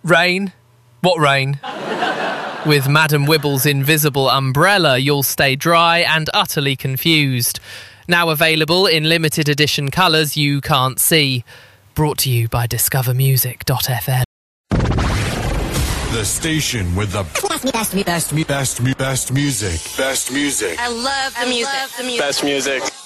Rain? What rain? With Madam Wibble's invisible umbrella, you'll stay dry and utterly confused. Now available in limited edition colours you can't see. Brought to you by discovermusic.fm. The station with the best music. Best music. I love the music. Best music.